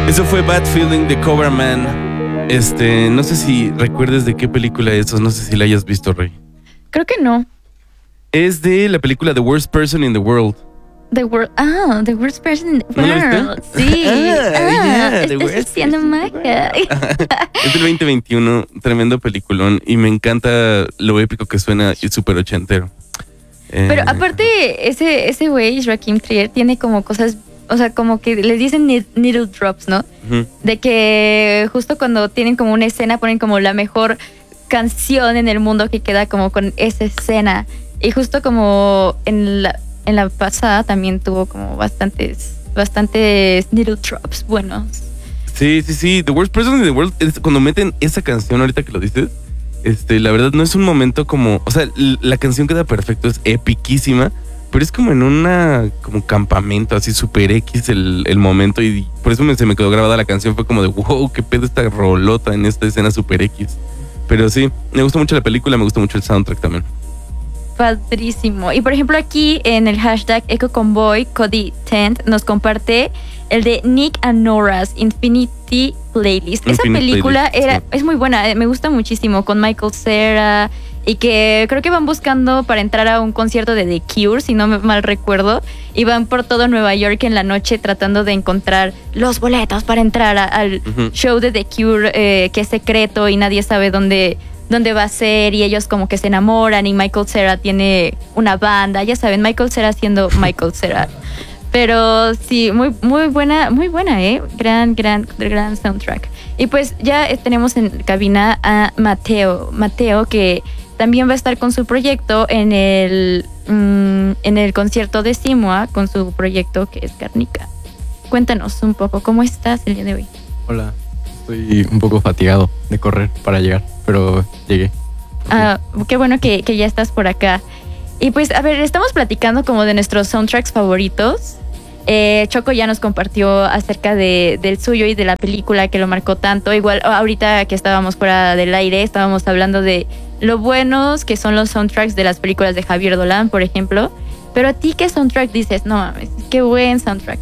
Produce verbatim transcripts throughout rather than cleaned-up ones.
Eso fue Bad Feeling de Cobra Man. Este, no sé si recuerdes de qué película es, o no sé si la hayas visto, Rey. Creo que no. Es de la película The Worst Person in the World. The world, ah, The Worst Person in the ¿No la World. Sí. Ah, ah, yeah, The estás Worst haciendo Person in the magia. Es del veinte veintiuno, tremendo peliculón. Y me encanta lo épico que suena y súper ochentero. Eh, Pero aparte, ese ese güey, Joaquin Trier, tiene como cosas, o sea, como que les dicen needle drops, ¿no? uh-huh. De que justo cuando tienen como una escena ponen como la mejor canción en el mundo que queda como con esa escena. Y justo como en la, en la pasada también tuvo como bastantes, bastantes needle drops buenos. Sí, sí, sí. The Worst Person in the World, es cuando meten esa canción ahorita que lo dices, este, la verdad no es un momento como, o sea, la canción queda perfecto, es epiquísima, pero es como en una como campamento así super X el, el momento, y por eso me, se me quedó grabada la canción. Fue como de wow, qué pedo esta rolota en esta escena super X. Pero sí, me gusta mucho la película, me gusta mucho el soundtrack también. Padrísimo. Y por ejemplo aquí en el hashtag EcoConvoy, Cody Tent nos comparte el de Nick and Nora's Infinity Playlist. Infinite Esa película Playlist, era, sí. es muy buena, me gusta muchísimo, con Michael Cera, y que creo que van buscando para entrar a un concierto de The Cure, si no me mal recuerdo, y van por todo Nueva York en la noche tratando de encontrar los boletos para entrar a, al Uh-huh. show de The Cure, eh, que es secreto y nadie sabe dónde, dónde va a ser, y ellos como que se enamoran, y Michael Cera tiene una banda, ya saben, Michael Cera siendo Michael Cera. Pero sí, muy, muy buena, muy buena, ¿eh? Gran, gran, gran soundtrack. Y pues ya tenemos en cabina a Mateo. Mateo, que también va a estar con su proyecto en el, mmm, en el concierto de Simua, con su proyecto que es Garnica. Cuéntanos un poco, ¿cómo estás el día de hoy? Hola, estoy un poco fatigado de correr para llegar, pero llegué. Ah, qué bueno que, que ya estás por acá. Y pues, a ver, estamos platicando como de nuestros soundtracks favoritos. Eh, Choco ya nos compartió acerca de, del suyo y de la película que lo marcó tanto. Igual ahorita que estábamos fuera del aire, estábamos hablando de lo buenos que son los soundtracks de las películas de Javier Dolan, por ejemplo. Pero a ti, ¿qué soundtrack dices? No mames, qué buen soundtrack.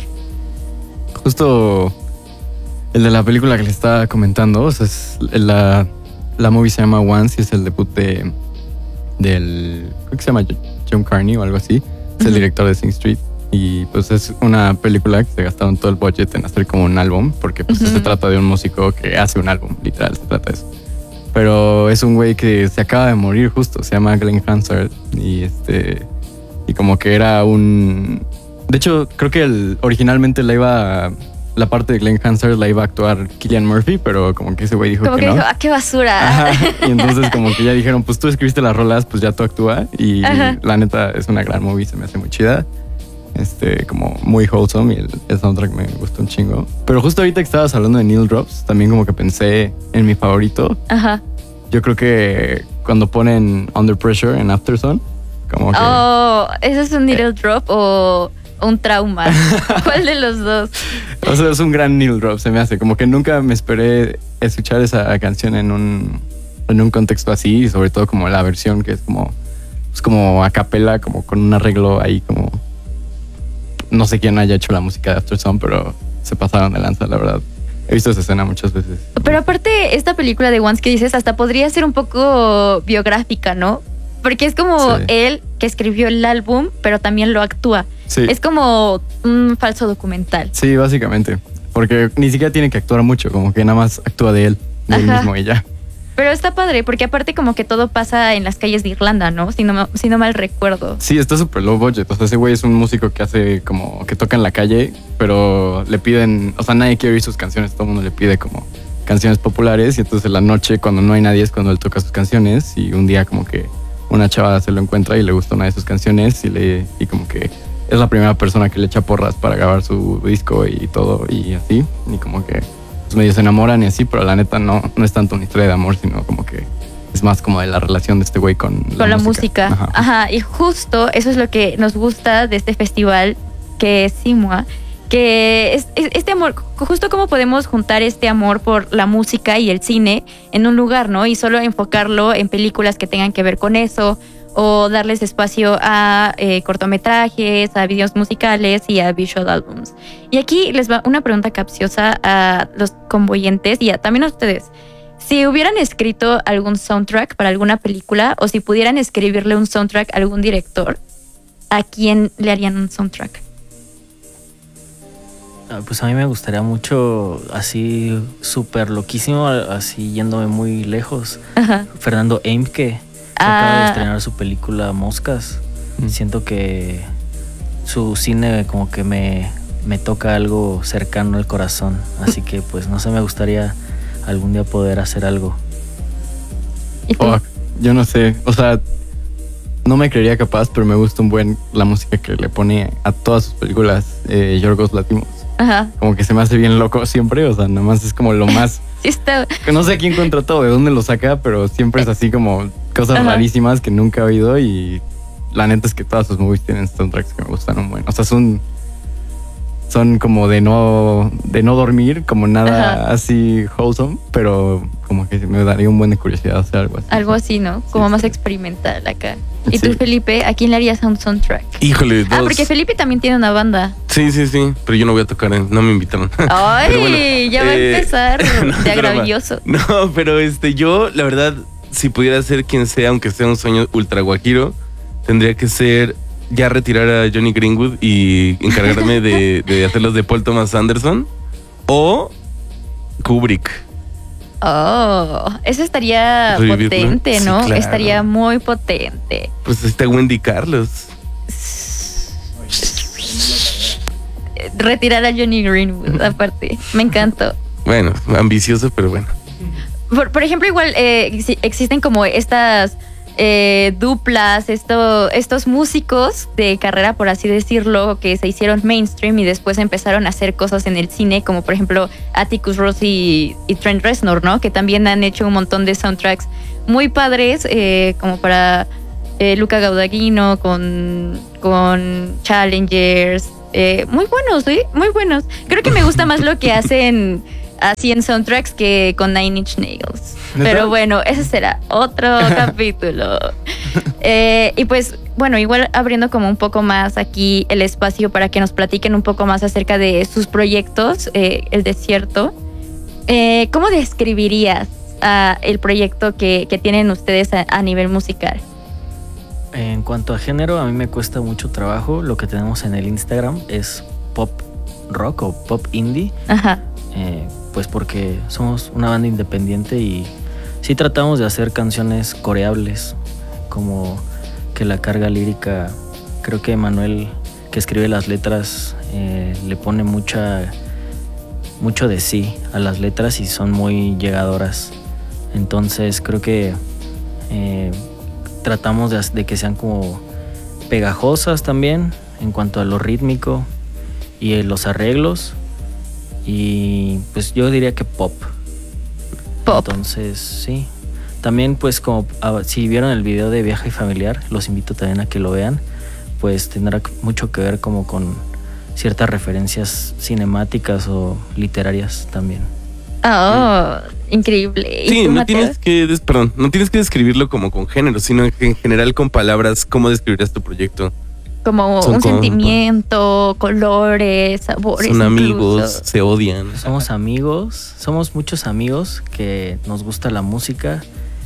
Justo el de la película que les estaba comentando, o sea, es la, la movie se llama Once y es el debut de del, creo que se llama John Carney o algo así. Es Uh-huh. el director de Sing Street. Y pues es una película que se gastaron todo el budget en hacer como un álbum, porque pues Uh-huh. se trata de un músico que hace un álbum, literal, se trata de eso. Pero es un güey que se acaba de morir justo, se llama Glenn Hansard, y este y como que era un, de hecho creo que el, originalmente la iba a, la parte de Glenn Hansard la iba a actuar Cillian Murphy, pero como que ese güey dijo Como que, que no. dijo, ah, qué basura. Ajá. Y entonces como que ya dijeron, pues tú escribiste las rolas, pues ya tú actúa. Y Ajá. la neta es una gran movie, se me hace muy chida. Este, como muy wholesome, y el, el soundtrack me gustó un chingo. Pero justo ahorita que estabas hablando de Needle Drops, también como que pensé en mi favorito. Ajá. Yo creo que cuando ponen Under Pressure en Aftersun, como que... Oh, ¿eso es un needle drop o un trauma? ¿Cuál de los dos? O sea, es un gran needle drop, se me hace. Como que nunca me esperé escuchar esa canción en un, en un contexto así, y sobre todo como la versión que es como, pues como a capela, como con un arreglo ahí como... No sé quién haya hecho la música de Aftersun, pero se pasaron de lanza, la verdad. He visto esa escena muchas veces. Pero aparte, esta película de Once que dices, hasta podría ser un poco biográfica, ¿no? Porque es como Sí. él que escribió el álbum, pero también lo actúa. Sí. Es como un falso documental. Sí, básicamente. Porque ni siquiera tiene que actuar mucho, como que nada más actúa de él, de él Ajá. mismo y ya. Pero está padre, porque aparte como que todo pasa en las calles de Irlanda, ¿no? Si no, si no mal recuerdo. Sí, está súper low budget. O sea, ese güey es un músico que hace como que toca en la calle, pero le piden, o sea, nadie quiere oír sus canciones, todo el mundo le pide como canciones populares, y entonces en la noche cuando no hay nadie es cuando él toca sus canciones, y un día como que una chava se lo encuentra y le gusta una de sus canciones y le y como que es la primera persona que le echa porras para grabar su disco y todo y así, y como que pues medio se enamoran y así, pero la neta no, no es tanto una historia de amor, sino como que es más como de la relación de este güey con la Con la música. música. Ajá. Ajá. Y justo eso es lo que nos gusta de este festival que es Simua, que es, es este amor, justo cómo podemos juntar este amor por la música y el cine en un lugar, ¿no? Y solo enfocarlo en películas que tengan que ver con eso, o darles espacio a eh, cortometrajes, a videos musicales y a visual albums. Y aquí les va una pregunta capciosa a los convoyentes y a, también a ustedes. Si hubieran escrito algún soundtrack para alguna película o si pudieran escribirle un soundtrack a algún director, ¿a quién le harían un soundtrack? Pues a mí me gustaría mucho, así súper loquísimo, así yéndome muy lejos. Ajá. Fernando Eimke, que ah. acaba de estrenar su película Moscas. Mm. Siento que su cine como que me, me toca algo cercano al corazón. Así que pues no sé, me gustaría algún día poder hacer algo. Oh, yo no sé, o sea, no me creería capaz, pero me gusta un buen la música que le pone a todas sus películas eh, Yorgos Lanthimos. Ajá. Como que se me hace bien loco siempre, o sea, nada más es como lo más... Sí está... Que no sé quién contrató, de dónde lo saca, pero siempre es así como cosas Ajá. rarísimas que nunca he oído y la neta es que todas sus movies tienen soundtracks que me gustan un buen. O sea, son... Son como de no, de no dormir, como nada Ajá. así wholesome, pero como que me daría un buen de curiosidad hacer algo así. Algo así, ¿no? Como sí, más sí. experimental acá. ¿Y sí. tú, Felipe, a quién le harías un soundtrack? Híjole, dos. Ah, porque Felipe también tiene una banda. Sí, sí, sí, pero yo no voy a tocar, no me invitaron. Ay, bueno, ya va eh, a empezar no, de agravioso. No, pero este, yo, la verdad, si pudiera ser quien sea, aunque sea un sueño ultra guajiro, tendría que ser... ya retirar a Johnny Greenwood y encargarme de, de hacer los de Paul Thomas Anderson o Kubrick. Oh, eso estaría Revivirlo. potente, ¿no? Sí, claro. Estaría muy potente. Pues está Wendy Carlos. Retirar a Johnny Greenwood, aparte. Me encantó. Bueno, ambicioso, pero bueno. Por, por ejemplo, igual eh, existen como estas... Eh, duplas, esto, estos músicos de carrera, por así decirlo, que se hicieron mainstream y después empezaron a hacer cosas en el cine, como por ejemplo Atticus Ross y, y Trent Reznor, ¿no? Que también han hecho un montón de soundtracks muy padres, eh, como para eh, Luca Guadagnino con, con Challengers, eh, muy buenos, ¿eh? Muy buenos. Creo que me gusta más lo que hacen así en soundtracks que con Nine Inch Nails. Pero bueno, ese será otro capítulo. Eh, y pues, bueno, igual abriendo como un poco más aquí el espacio para que nos platiquen un poco más acerca de sus proyectos, eh, El Desierto. Eh, ¿Cómo describirías uh, el proyecto que, que tienen ustedes a, a nivel musical? En cuanto a género, a mí me cuesta mucho trabajo. Lo que tenemos en el Instagram es pop rock o pop indie. Ajá. Eh, pues porque somos una banda independiente y sí tratamos de hacer canciones coreables, como que la carga lírica, creo que Manuel, que escribe las letras, eh, le pone mucha, mucho de sí a las letras y son muy llegadoras. Entonces creo que eh, tratamos de, de que sean como pegajosas también en cuanto a lo rítmico y los arreglos. Y pues yo diría que pop. Pop. Entonces, sí. También pues como a, si vieron el video de Viaje Familiar, los invito también a que lo vean. Pues tendrá mucho que ver como con ciertas referencias cinemáticas o literarias también. Oh, sí. Increíble. Sí, no tienes que, des, perdón, no tienes que describirlo como con género, sino en general con palabras. ¿Cómo describirías tu proyecto? Como Son un con, sentimiento, colores, sabores. Son amigos, incluso. Se odian. Somos amigos, somos muchos amigos que nos gusta la música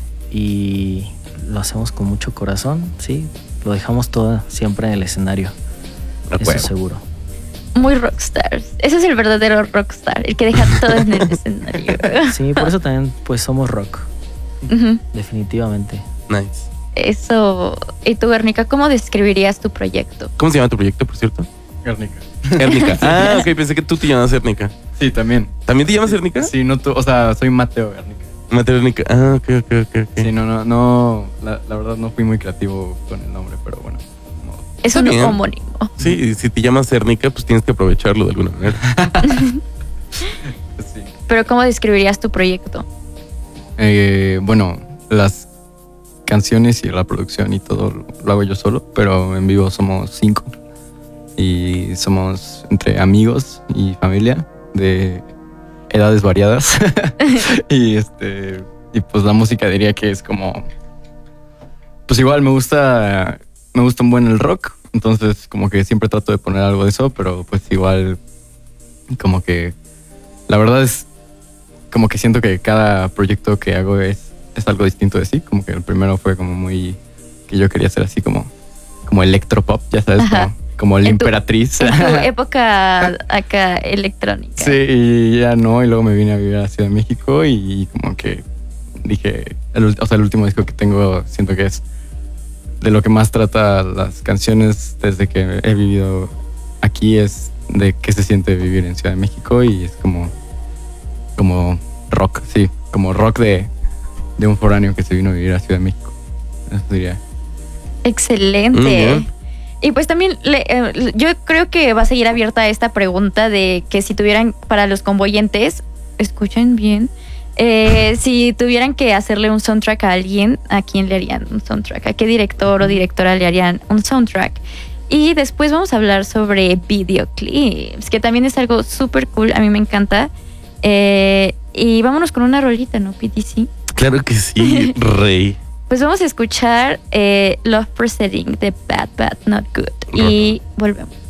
y lo hacemos con mucho corazón, sí. Lo dejamos todo siempre en el escenario. Eso es seguro. Muy rockstar. Ese es el verdadero rockstar, el que deja todo en el escenario. Sí, por eso también pues somos rock. Uh-huh. Definitivamente. Nice. Eso. ¿Y tú, Guernica, cómo describirías tu proyecto? ¿Cómo se llama tu proyecto, por cierto? Guernica. Guernica. Ah, ok, pensé que tú te llamas Guernica. Sí, también. ¿También te llamas Guernica? Sí, no tú, o sea, soy Mateo Guernica. Mateo Guernica. Ah, ok, ok, ok. okay. Sí, no, no, no, la, la verdad no fui muy creativo con el nombre, pero bueno. No. Es un bien. homónimo. Sí, si te llamas Guernica, pues tienes que aprovecharlo de alguna manera. Sí. Pero ¿cómo describirías tu proyecto? Eh, bueno, las canciones y la producción y todo lo hago yo solo, pero en vivo somos cinco y somos entre amigos y familia de edades variadas. y este y pues la música diría que es como Pues igual me gusta, me gusta un buen el rock, entonces como que siempre trato de poner algo de eso, pero pues igual como que la verdad es como que siento que cada proyecto que hago es, es algo distinto de sí, como que el primero fue como muy, que yo quería hacer así como, como electropop, ya sabes, como, como la emperatriz. En tu época acá electrónica. Sí, y ya no, y luego me vine a vivir a Ciudad de México y como que dije, el, o sea, el último disco que tengo siento que es de lo que más trata las canciones desde que he vivido aquí, es de qué se siente vivir en Ciudad de México, y es como, como rock, sí, como rock de, de un foráneo que se vino a vivir a Ciudad de México. Eso diría. Excelente. Mm, y pues también le, eh, yo creo que va a seguir abierta esta pregunta de que si tuvieran, para los convoyentes, escuchen bien, eh, si tuvieran que hacerle un soundtrack a alguien, ¿a quién le harían un soundtrack? ¿A qué director o directora le harían un soundtrack? Y después vamos a hablar sobre videoclips, que también es algo súper cool, a mí me encanta. Eh, y vámonos con una rolita, ¿no, P T C? Claro que sí, rey. Pues vamos a escuchar eh, Love Proceeding de Bad Bad Not Good. Y volvemos.